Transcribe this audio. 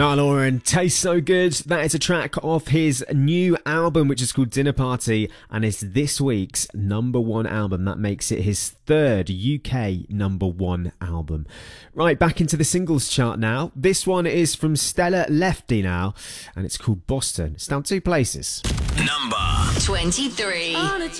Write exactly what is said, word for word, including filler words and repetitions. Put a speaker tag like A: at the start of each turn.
A: Niall Horan, Tastes So Good. That is a track off his new album, which is called Dinner Party, and it's this week's number one album. That makes it his third U K number one album. Right, back into the singles chart now. This one is from Stella Lefty now, and it's called Boston. It's down two places.
B: Number twenty-three.
C: On a